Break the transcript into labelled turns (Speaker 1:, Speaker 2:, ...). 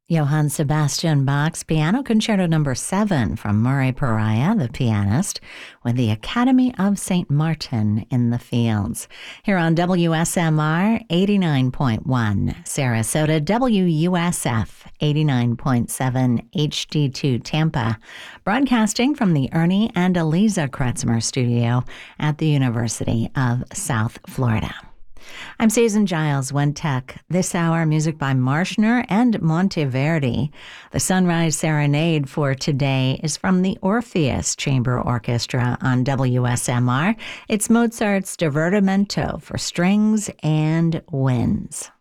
Speaker 1: Johann Sebastian Bach's Piano Concerto No. 7 from Murray Pariah, the pianist, with the Academy of St. Martin in the Fields. Here on WSMR 89.1, Sarasota, WUSF 89.7 HD2 Tampa, broadcasting from the Ernie and Eliza Kretzmer studio at the University of South Florida. I'm Susan Giles, One Tech. This hour, music by Marschner and Monteverdi. The Sunrise Serenade for today is from the Orpheus Chamber Orchestra on WSMR. It's Mozart's Divertimento for strings and winds.